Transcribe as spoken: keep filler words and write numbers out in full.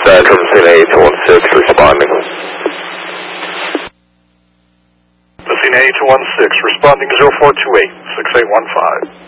uh, Athena eight two one six responding. Athena eight two one six responding zero four two eight, six eight one five.